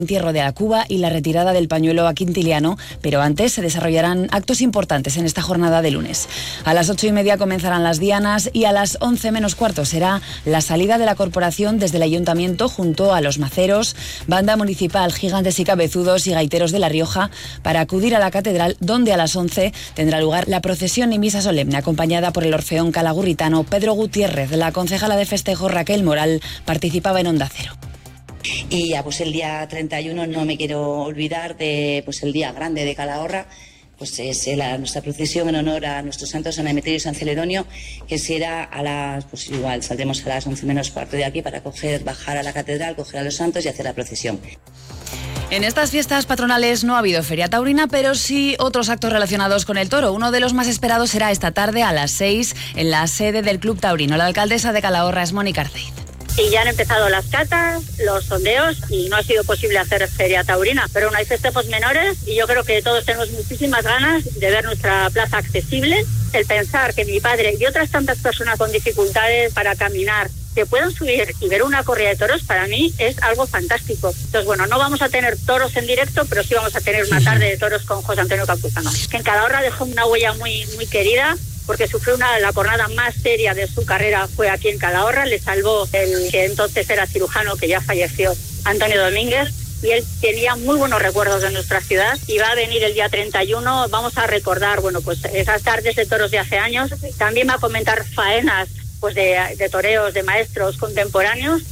entierro de la Cuba y la retirada del pañuelo a Quintiliano, pero antes se desarrollarán actos importantes en esta jornada de lunes. A las 8:30 comenzarán las dianas y a las 11 menos cuarto será la salida de la corporación desde el ayuntamiento junto a los maceros, banda municipal, gigantes y cabezudos y gaiteros de La Rioja para acudir a la catedral, donde a las 11 tendrá lugar la procesión y misa solemne acompañada por el orfeón calagurritano Pedro Gutiérrez. La concejala de festejo Raquel Moral participaba en Onda Cero. Y ya pues el día 31 no me quiero olvidar de pues el día grande de Calahorra, pues es nuestra procesión en honor a nuestros santos San Emeterio y San Celedonio, que será a las, pues igual saldremos a las 11 menos cuarto de aquí para bajar a la catedral, coger a los santos y hacer la procesión. En estas fiestas patronales no ha habido feria taurina, pero sí otros actos relacionados con el toro. Uno de los más esperados será esta tarde a las 6 en la sede del Club Taurino. La alcaldesa de Calahorra es Mónica Arceiz. Y ya han empezado las catas, los sondeos y no ha sido posible hacer feria taurina, pero aún hay festejos menores y yo creo que todos tenemos muchísimas ganas de ver nuestra plaza accesible. El pensar que mi padre y otras tantas personas con dificultades para caminar que puedan subir y ver una corrida de toros, para mí es algo fantástico. Entonces, bueno, no vamos a tener toros en directo, pero sí vamos a tener una tarde de toros con José Antonio Campuzano, que en Calahorra dejó una huella muy, muy querida, porque sufrió la jornada más seria de su carrera fue aquí en Calahorra. Le salvó el que entonces era cirujano, que ya falleció, Antonio Domínguez, y él tenía muy buenos recuerdos de nuestra ciudad. Y va a venir el día 31, vamos a recordar, bueno, pues esas tardes de toros de hace años. También va a comentar faenas pues de toreos, de maestros contemporáneos.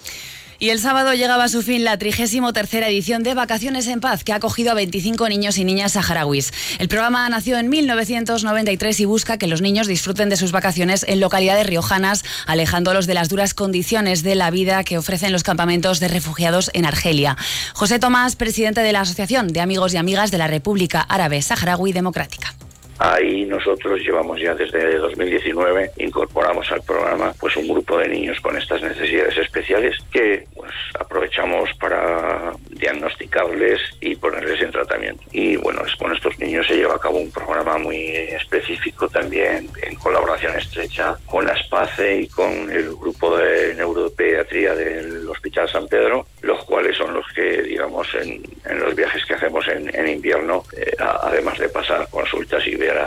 Y el sábado llegaba a su fin la 33ª edición de Vacaciones en Paz, que ha acogido a 25 niños y niñas saharauis. El programa nació en 1993 y busca que los niños disfruten de sus vacaciones en localidades riojanas, alejándolos de las duras condiciones de la vida que ofrecen los campamentos de refugiados en Argelia. José Tomás, presidente de la Asociación de Amigos y Amigas de la República Árabe Saharaui Democrática. Ahí nosotros llevamos ya desde 2019, incorporamos al programa pues un grupo de niños con estas necesidades especiales que pues aprovechamos para diagnosticarles y ponerles en tratamiento. Y bueno, con estos niños se lleva a cabo un programa muy específico también en colaboración estrecha con la SPACE y con el grupo de neuropediatría del Hospital San Pedro, los cuales son los que, digamos, en los viajes que hacemos en invierno, además de pasar consultas y ver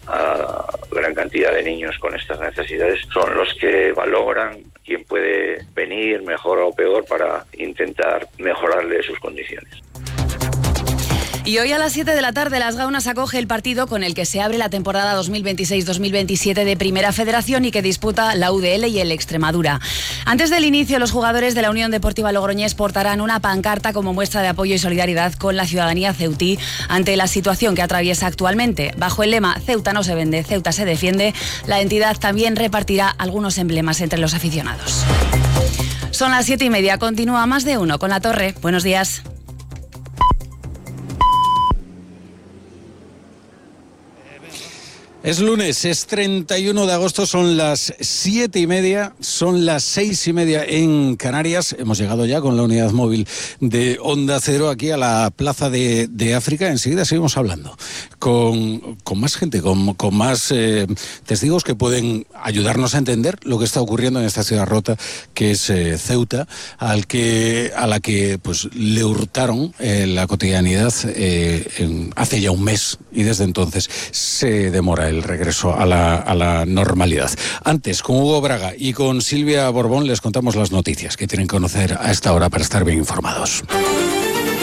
a gran cantidad de niños con estas necesidades, son los que valoran quién puede venir mejor o peor para intentar mejorarle sus condiciones. Y hoy a las 7 de la tarde Las Gaunas acoge el partido con el que se abre la temporada 2026-2027 de Primera Federación y que disputa la UDL y el Extremadura. Antes del inicio, los jugadores de la Unión Deportiva Logroñés portarán una pancarta como muestra de apoyo y solidaridad con la ciudadanía ceutí ante la situación que atraviesa actualmente. Bajo el lema Ceuta no se vende, Ceuta se defiende, la entidad también repartirá algunos emblemas entre los aficionados. Son las 7:30, continúa Más de Uno con La Torre. Buenos días. Es lunes, es 31 de agosto, son las 7:30, son las 6:30 en Canarias. Hemos llegado ya con la unidad móvil de Onda Cero aquí a la Plaza de África. Enseguida seguimos hablando con más gente, con más testigos que pueden ayudarnos a entender lo que está ocurriendo en esta ciudad rota que es Ceuta, a la que pues le hurtaron la cotidianidad hace ya un mes y desde entonces se demora el regreso a la normalidad. Antes, con Hugo Braga y con Silvia Borbón les contamos las noticias que tienen que conocer a esta hora para estar bien informados.